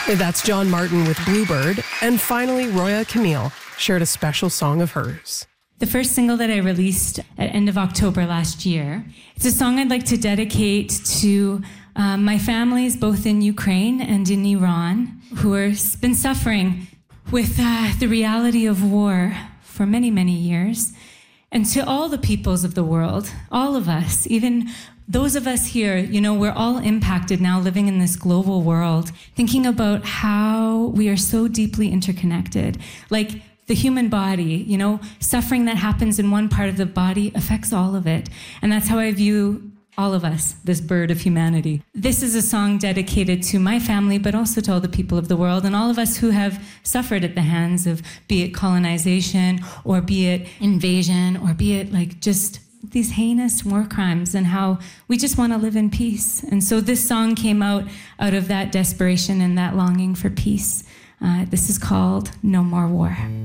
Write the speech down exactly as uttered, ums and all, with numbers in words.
That's John Martin with Bluebird. And finally, Roya Camille shared a special song of hers. The first single that I released at end of October last year. It's a song I'd like to dedicate to um, my families, both in Ukraine and in Iran, who have been suffering with uh, the reality of war for many, many years. And to all the peoples of the world, all of us, even those of us here, you know, we're all impacted now living in this global world, thinking about how we are so deeply interconnected. Like, the human body, you know, suffering that happens in one part of the body affects all of it. And that's how I view all of us, this bird of humanity. This is a song dedicated to my family, but also to all the people of the world and all of us who have suffered at the hands of, be it colonization, or be it invasion, or be it like just these heinous war crimes, and how we just want to live in peace. And so this song came out out of that desperation and that longing for peace. Uh, this is called No More War.